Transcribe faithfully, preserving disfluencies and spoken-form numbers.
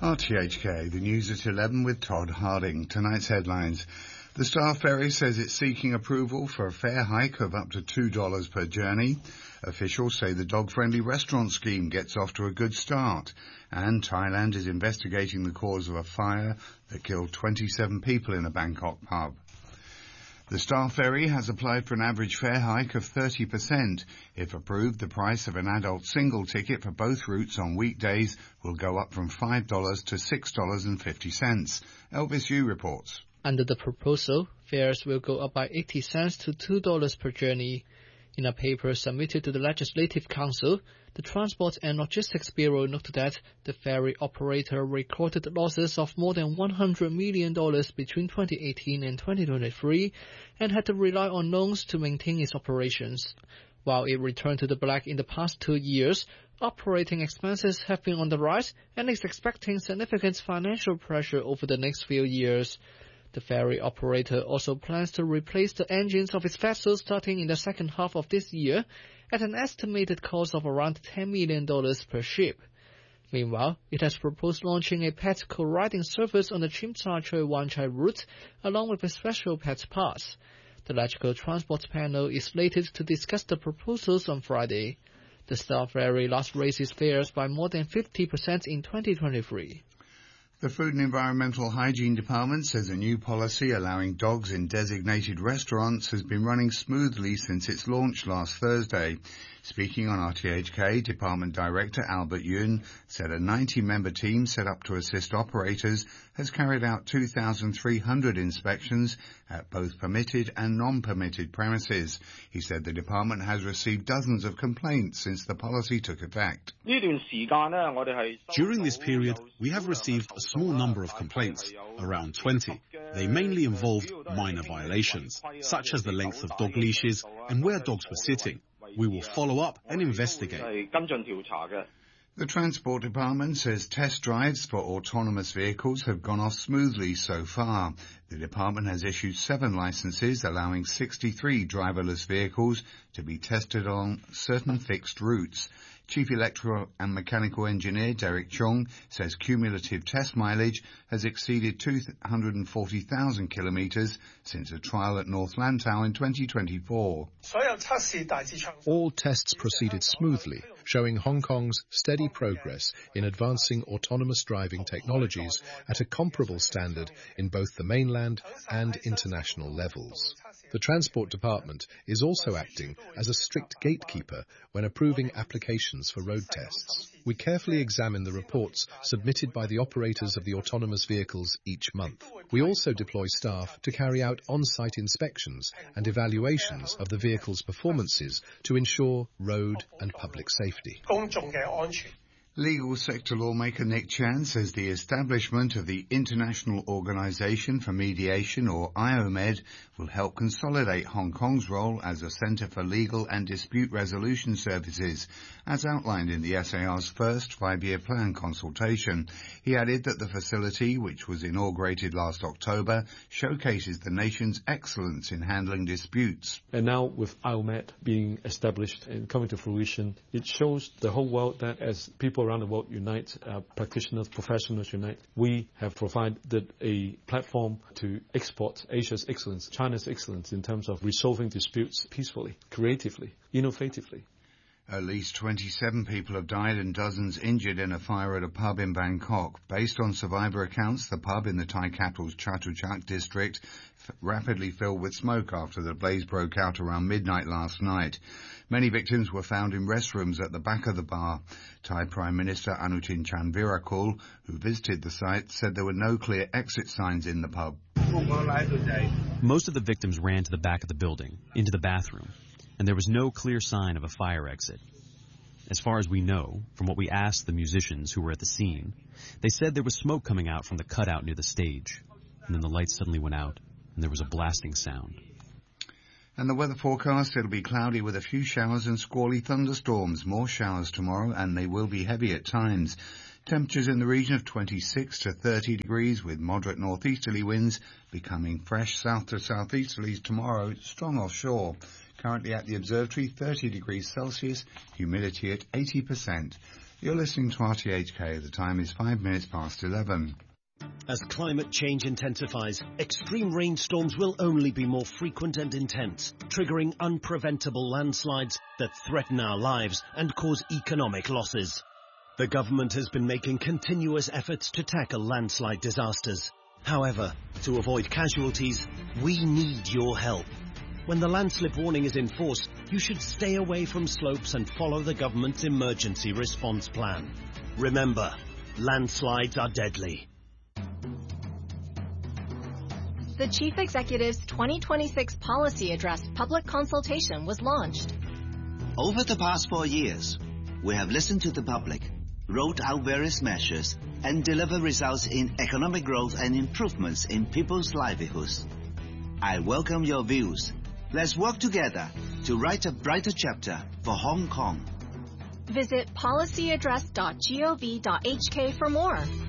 R T H K, the news at eleven with Todd Harding. Tonight's headlines. The Star Ferry says it's seeking approval for a fare hike of up to two dollars per journey. Officials say the dog-friendly restaurant scheme gets off to a good start. And Thailand is investigating the cause of a fire that killed twenty-seven people in a Bangkok pub. The Star Ferry has applied for an average fare hike of thirty percent. If approved, the price of an adult single ticket for both routes on weekdays will go up from five dollars to six dollars and fifty cents. Elvis Yu reports. Under the proposal, fares will go up by eighty cents to two dollars per journey. In a paper submitted to the Legislative Council, the Transport and Logistics Bureau noted that the ferry operator recorded losses of more than one hundred million dollars between twenty eighteen and twenty twenty-three and had to rely on loans to maintain its operations. While it returned to the black in the past two years, operating expenses have been on the rise and is expecting significant financial pressure over the next few years. The ferry operator also plans to replace the engines of its vessels starting in the second half of this year at an estimated cost of around ten million dollars per ship. Meanwhile, it has proposed launching a pet co-riding service on the Tsim Sha Tsui Wan Chai route along with a special pet pass. The Electrical Transport Panel is slated to discuss the proposals on Friday. The Star Ferry last raised its fares by more than fifty percent in twenty twenty-three. The Food and Environmental Hygiene Department says a new policy allowing dogs in designated restaurants has been running smoothly since its launch last Thursday. Speaking on R T H K, Department Director Albert Yun said a ninety-member team set up to assist operators has carried out two thousand three hundred inspections at both permitted and non-permitted premises. He said the department has received dozens of complaints since the policy took effect. During this period, we have received a small number of complaints, around twenty. They mainly involved minor violations, such as the length of dog leashes and where dogs were sitting. We will follow up and investigate. The Transport Department says test drives for autonomous vehicles have gone off smoothly so far. The department has issued seven licenses allowing sixty-three driverless vehicles to be tested on certain fixed routes. Chief Electrical and Mechanical Engineer Derek Chung says cumulative test mileage has exceeded two hundred forty thousand kilometres since a trial at North Lantau in twenty twenty-four. All tests proceeded smoothly, showing Hong Kong's steady progress in advancing autonomous driving technologies at a comparable standard in both the mainland and international levels. The Transport Department is also acting as a strict gatekeeper when approving applications for road tests. We carefully examine the reports submitted by the operators of the autonomous vehicles each month. We also deploy staff to carry out on-site inspections and evaluations of the vehicle's performances to ensure road and public safety. Legal sector lawmaker Nick Chan says the establishment of the International Organization for Mediation, or I O M E D, will help consolidate Hong Kong's role as a centre for legal and dispute resolution services, as outlined in the S A R's first five-year plan consultation. He added that the facility, which was inaugurated last October, showcases the nation's excellence in handling disputes. And now with I O M E D being established and coming to fruition, it shows the whole world that as people around the world unite, uh, practitioners, professionals unite, we have provided a platform to export Asia's excellence, China's excellence in terms of resolving disputes peacefully, creatively, innovatively. At least twenty-seven people have died and dozens injured in a fire at a pub in Bangkok. Based on survivor accounts, the pub in the Thai capital's Chatuchak district f- rapidly filled with smoke after the blaze broke out around midnight last night. Many victims were found in restrooms at the back of the bar. Thai Prime Minister Anutin Chanvirakul, who visited the site, said there were no clear exit signs in the pub. Most of the victims ran to the back of the building, into the bathroom, and there was no clear sign of a fire exit. As far as we know, from what we asked the musicians who were at the scene, they said there was smoke coming out from the cutout near the stage, and then the lights suddenly went out, and there was a blasting sound. And the weather forecast, it'll be cloudy with a few showers and squally thunderstorms. More showers tomorrow, and they will be heavy at times. Temperatures in the region of twenty-six to thirty degrees with moderate northeasterly winds becoming fresh south to southeasterlies tomorrow, strong offshore. Currently at the observatory, thirty degrees Celsius, humidity at eighty percent. You're listening to R T H K. The time is five minutes past eleven. As climate change intensifies, extreme rainstorms will only be more frequent and intense, triggering unpreventable landslides that threaten our lives and cause economic losses. The government has been making continuous efforts to tackle landslide disasters. However, to avoid casualties, we need your help. When the landslip warning is in force, you should stay away from slopes and follow the government's emergency response plan. Remember, landslides are deadly. The Chief Executive's twenty twenty-six Policy Address public consultation was launched. Over the past four years, we have listened to the public, rolled out various measures, and delivered results in economic growth and improvements in people's livelihoods. I welcome your views. Let's work together to write a brighter chapter for Hong Kong. Visit policy address dot gov dot h k for more.